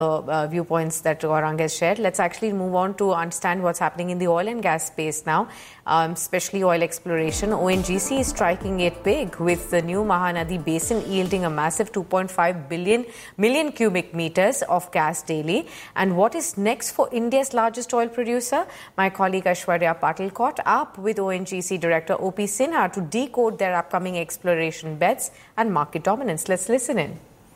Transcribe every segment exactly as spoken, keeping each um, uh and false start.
Uh, viewpoints that Gaurang has shared. Let's actually move on to understand what's happening in the oil and gas space now, um, especially oil exploration. O N G C is striking it big with the new Mahanadi Basin yielding a massive two point five billion million cubic meters of gas daily. And what is next for India's largest oil producer? My colleague Aishwarya Patil caught up with O N G C Director O P Sinha to decode their upcoming exploration bets and market dominance. Let's listen in.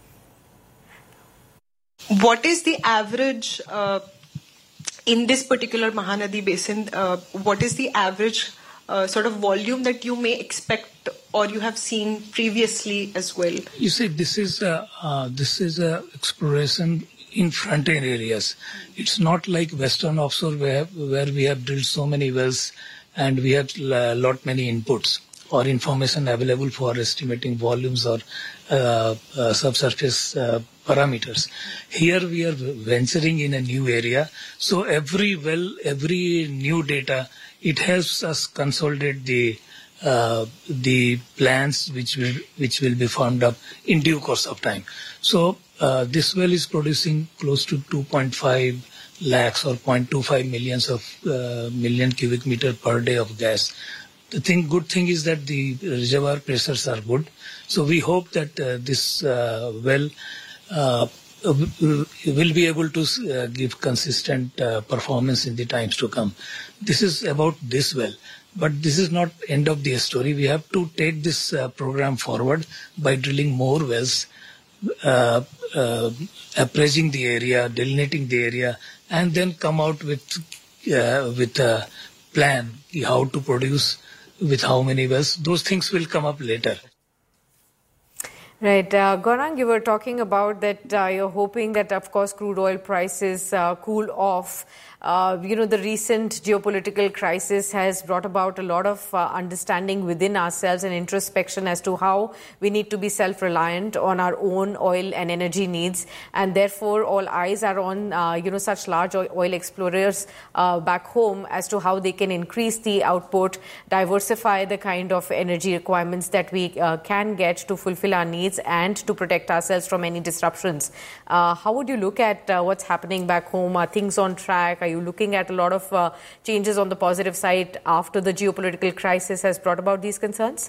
What is the average uh, in this particular Mahanadi Basin? Uh, what is the average uh, sort of volume that you may expect or you have seen previously as well? You see, this is a, uh, this is a exploration in front-end areas. It's not like Western Offshore where, where we have drilled so many wells and we have a lot many inputs or information available for estimating volumes or uh, uh, subsurface uh, parameters. Here we are venturing in a new area. So every well, every new data, it helps us consolidate the uh, the plans which will which will be formed up in due course of time. So uh, this well is producing close to two point five lakhs or zero point two five millions of uh, million cubic meter per day of gas. The thing, good thing is that the reservoir pressures are good. So we hope that uh, this uh, well uh, will be able to uh, give consistent uh, performance in the times to come. This is about this well. But this is not end of the story. We have to take this uh, program forward by drilling more wells, uh, uh, appraising the area, delineating the area, and then come out with uh, with a plan how to produce with how many wells. Those things will come up later. Right. Uh, Gaurang, you were talking about that uh, you're hoping that, of course, crude oil prices uh, cool off. Uh, you know, the recent geopolitical crisis has brought about a lot of uh, understanding within ourselves and introspection as to how we need to be self-reliant on our own oil and energy needs. And therefore, all eyes are on, uh, you know, such large oil explorers uh, back home as to how they can increase the output, diversify the kind of energy requirements that we uh, can get to fulfill our needs and to protect ourselves from any disruptions. Uh, how would you look at uh, what's happening back home? Are things on track? Are you looking at a lot of uh, changes on the positive side after the geopolitical crisis has brought about these concerns?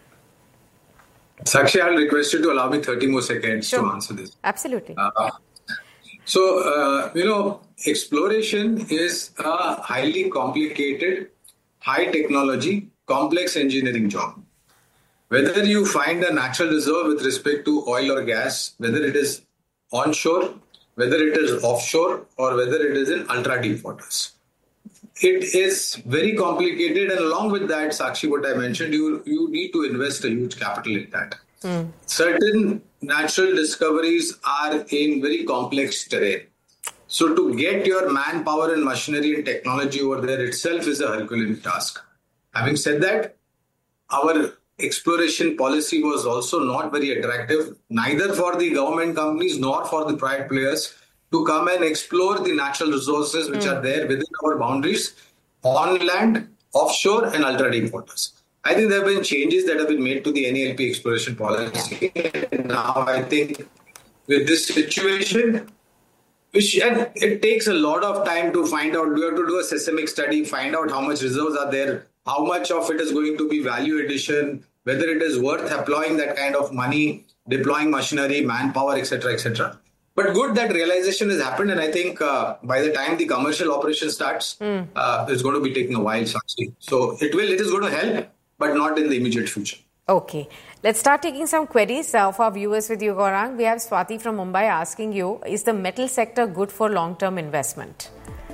Sakshi, I'll request you to allow me thirty more seconds sure. to answer this. Absolutely. Uh, so, uh, you know, exploration is a highly complicated, high technology, complex engineering job. Whether you find a natural reserve with respect to oil or gas, whether it is onshore, whether it is offshore, or whether it is in ultra-deep waters. It is very complicated, and along with that, Sakshi, what I mentioned, you, you need to invest a huge capital in that. Mm. Certain natural discoveries are in very complex terrain. So to get your manpower and machinery and technology over there itself is a Herculean task. Having said that, our exploration policy was also not very attractive, neither for the government companies nor for the private players to come and explore the natural resources which mm. are there within our boundaries, on land, offshore and ultra-deep waters. I think there have been changes that have been made to the N E L P exploration policy. And now I think with this situation, which and it takes a lot of time to find out, we have to do a seismic study, find out how much reserves are there, how much of it is going to be value addition, whether it is worth employing that kind of money, deploying machinery, manpower, et cetera, et cetera. But good that realization has happened, and I think uh, by the time the commercial operation starts, mm. uh, it's going to be taking a while, Sakshi. So it will, it is going to help, but not in the immediate future. Okay. Let's start taking some queries uh, for our viewers with you, Gaurang. We have Swati from Mumbai asking you, is the metal sector good for long-term investment?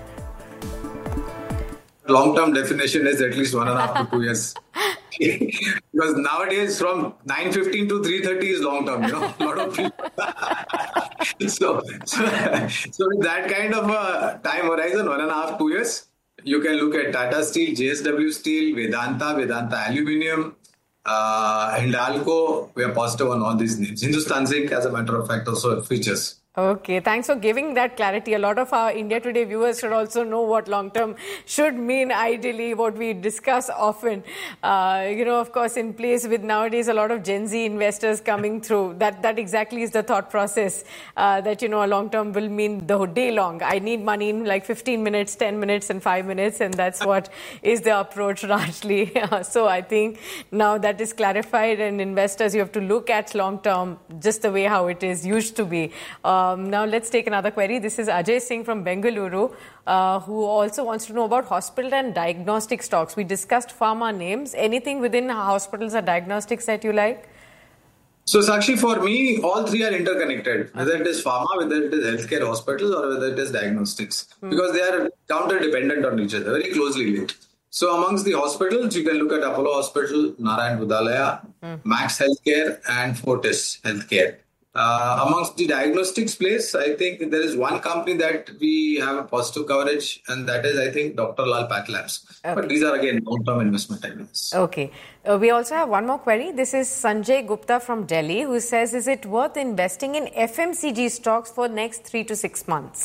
Long-term definition is at least one and a half to two years. Because nowadays from nine fifteen to three thirty is long-term, you know, a lot of people. so, so, so with that kind of a time horizon, one and a half, two years, you can look at Tata Steel, J S W Steel, Vedanta, Vedanta Aluminium, uh, Hindalco. We are positive on all these names. Hindustan Zinc, as a matter of fact, also features. Okay, thanks for giving that clarity. A lot of our India Today viewers should also know what long-term should mean, ideally, what we discuss often. Uh, you know, of course, in place with nowadays a lot of Gen Z investors coming through, that, that exactly is the thought process, uh, that, you know, a long-term will mean the day long. I need money in like fifteen minutes, ten minutes and five minutes, and that's what is the approach largely. So I think now that is clarified, and investors, you have to look at long-term just the way how it is used to be. Uh, Um, now let's take another query. This is Ajay Singh from Bengaluru, uh, who also wants to know about hospital and diagnostic stocks. We discussed pharma names. Anything within hospitals or diagnostics that you like? So, Sakshi, for me, all three are interconnected, whether it is pharma, whether it is healthcare hospitals, or whether it is diagnostics, mm. because they are counter-dependent on each other, very closely linked. So, amongst the hospitals, you can look at Apollo Hospital, Narayan Budalaya, mm. Max Healthcare, and Fortis Healthcare. Uh, amongst the diagnostics place, I think there is one company that we have a positive coverage, and that is, I think, Doctor Lal PathLabs. Okay. But these are, again, long-term investment ideas. Okay. Uh, we also have one more query. This is Sanjay Gupta from Delhi, who says, is it worth investing in F M C G stocks for next three to six months?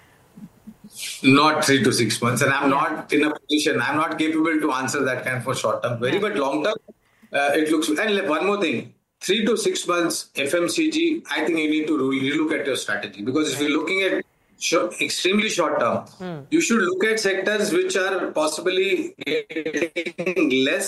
Not three to six months. And I'm not in a position, I'm not capable to answer that kind of short-term query. Yeah. But long-term, uh, it looks... And one more thing. Three to six months F M C G, I think you need to relook at your strategy, because if you're looking at short, extremely short term, hmm. you should look at sectors which are possibly getting less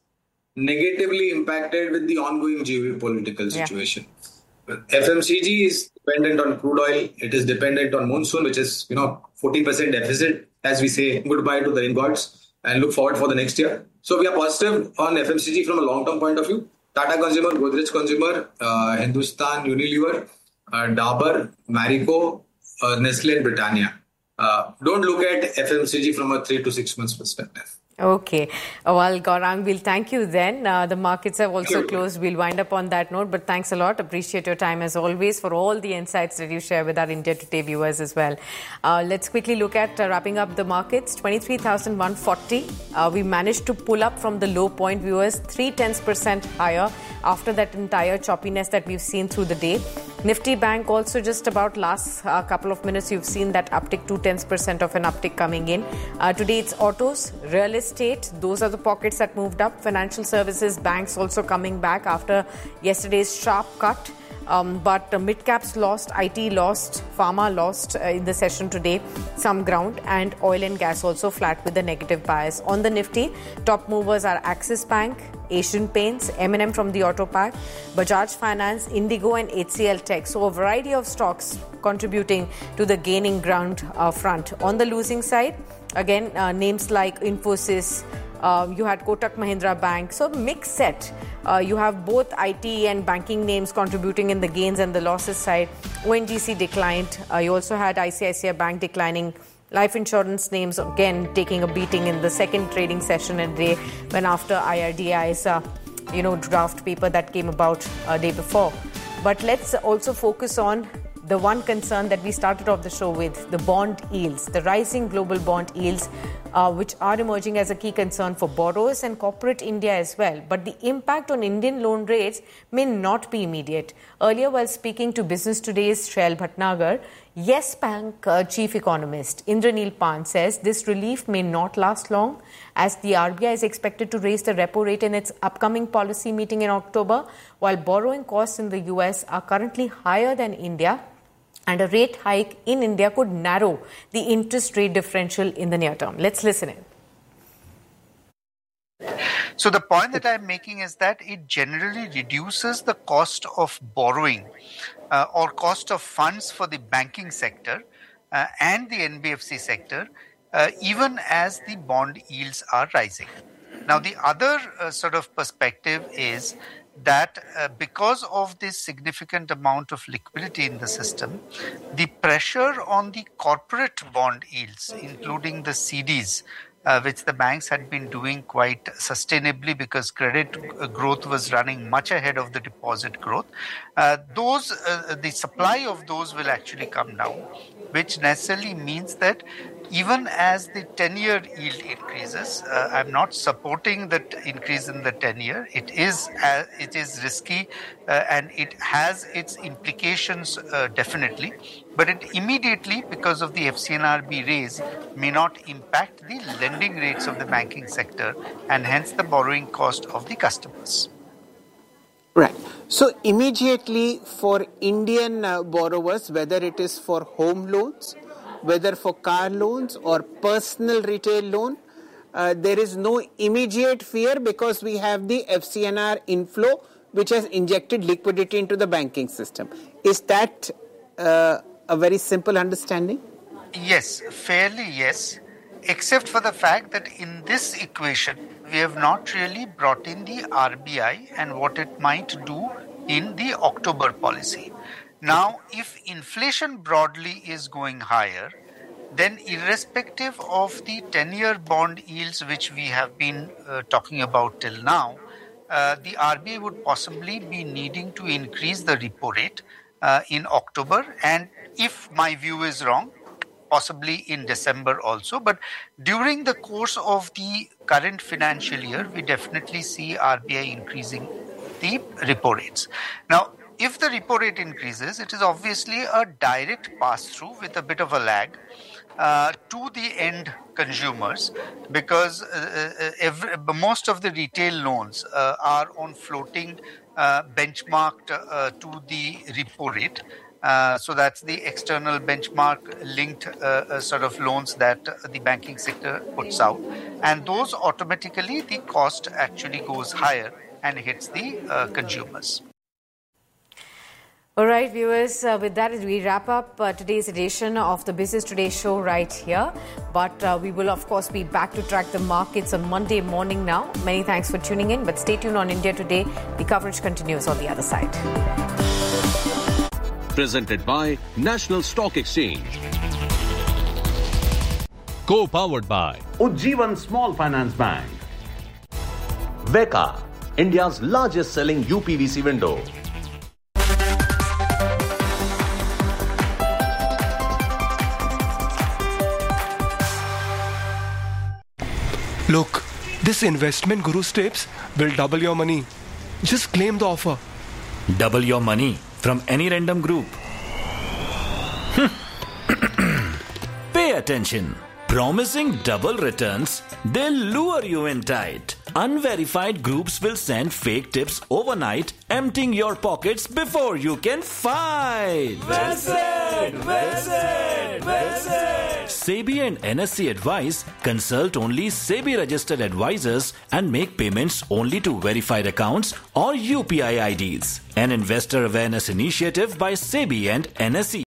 negatively impacted with the ongoing geopolitical situation. Yeah. F M C G is dependent on crude oil. It is dependent on monsoon, which is, you know, fourteen percent deficit, as we say goodbye to the rain gods and look forward for the next year. So we are positive on F M C G from a long-term point of view. Tata Consumer, Godrej Consumer, uh, Hindustan Unilever, uh, Dabur, Marico, uh, Nestle and Britannia. Uh, don't look at F M C G from a three to six months perspective. Okay. Well, Gaurang, we'll thank you then. Uh, the markets have also closed. We'll wind up on that note. But thanks a lot. Appreciate your time as always for all the insights that you share with our India Today viewers as well. Uh, let's quickly look at uh, wrapping up the markets. twenty-three thousand one hundred forty. Uh, we managed to pull up from the low point, viewers, three tenths percent higher after that entire choppiness that we've seen through the day. Nifty Bank also just about last uh, couple of minutes, you've seen that uptick, two tenths percent of an uptick coming in. Uh, today it's autos, real estate. Those are the pockets that moved up. Financial services, banks also coming back after yesterday's sharp cut. Um, but uh, mid-caps lost, I T lost, pharma lost uh, in the session today, some ground, and oil and gas also flat with a negative bias. On the Nifty, top movers are Axis Bank, Asian Paints, M and M from the Auto Pack, Bajaj Finance, Indigo and H C L Tech. So a variety of stocks contributing to the gaining ground uh, front. On the losing side, again, uh, names like Infosys, Uh, you had Kotak Mahindra Bank. So mixed set. Uh, you have both I T and banking names contributing in the gains and the losses side. O N G C declined. Uh, you also had I C I C I Bank declining. Life insurance names again taking a beating in the second trading session a day when after I R D I's uh, you know draft paper that came about a day before. But let's also focus on the one concern that we started off the show with, the bond yields, the rising global bond yields, uh, which are emerging as a key concern for borrowers and corporate India as well. But the impact on Indian loan rates may not be immediate. Earlier, while speaking to Business Today's Shrael Bhatnagar, Yes Bank uh, chief economist Indranil Pan says this relief may not last long, as the R B I is expected to raise the repo rate in its upcoming policy meeting in October, while borrowing costs in the U S are currently higher than India. And a rate hike in India could narrow the interest rate differential in the near term. Let's listen in. So the point that I'm making is that it generally reduces the cost of borrowing uh, or cost of funds for the banking sector uh, and the N B F C sector, uh, even as the bond yields are rising. Now, the other uh, sort of perspective is that uh, because of this significant amount of liquidity in the system, the pressure on the corporate bond yields, including the C Ds, uh, which the banks had been doing quite sustainably because credit uh, growth was running much ahead of the deposit growth, uh, those uh, the supply of those will actually come down, which necessarily means that even as the ten-year yield increases. Uh, I'm not supporting that increase in the ten-year. It is uh, it is risky uh, and it has its implications uh, definitely. But it immediately, because of the F C N R B raise, may not impact the lending rates of the banking sector and hence the borrowing cost of the customers. Right. So immediately for Indian uh, borrowers, whether it is for home loans, whether for car loans or personal retail loan, uh, there is no immediate fear because we have the F C N R inflow which has injected liquidity into the banking system. Is that uh, a very simple understanding? Yes, fairly yes, except for the fact that in this equation, we have not really brought in the R B I and what it might do in the October policy. Now, if inflation broadly is going higher, then irrespective of the ten-year bond yields which we have been uh, talking about till now, uh, the R B I would possibly be needing to increase the repo rate uh, in October, and if my view is wrong, possibly in December also. But during the course of the current financial year, we definitely see R B I increasing the repo rates. Now, if the repo rate increases, it is obviously a direct pass-through with a bit of a lag uh, to the end consumers, because uh, every, most of the retail loans uh, are on floating uh, benchmarked uh, to the repo rate. Uh, so that's the external benchmark linked uh, uh, sort of loans that uh, the banking sector puts out. And those automatically, the cost actually goes higher and hits the uh, consumers. All right, viewers, uh, with that, we wrap up uh, today's edition of the Business Today show right here. But uh, we will, of course, be back to track the markets on Monday morning now. Many thanks for tuning in. But stay tuned on India Today. The coverage continues on the other side. Presented by National Stock Exchange. Co-powered by Ujjivan Small Finance Bank. Veka, India's largest selling U P V C window. Look, this investment guru tips will double your money. Just claim the offer. Double your money from any random group. Pay attention. Promising double returns, they'll lure you in tight. Unverified groups will send fake tips overnight, emptying your pockets before you can fight. Well said, well said, well said. SEBI and N S E advise, consult only SEBI registered advisors and make payments only to verified accounts or U P I I Ds. An investor awareness initiative by SEBI and N S E.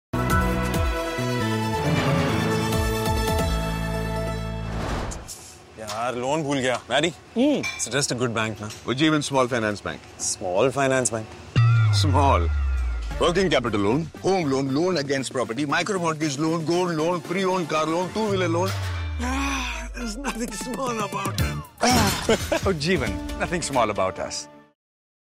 यार loan भूल गया Mary it's just a good bank ना Ujjivan Small Finance Bank. Small finance bank Small. Working capital loan, home loan, loan against property, micro mortgage loan, gold loan, pre-owned car loan, two-wheeler loan. There's nothing small about it. Ujjivan, nothing small about us.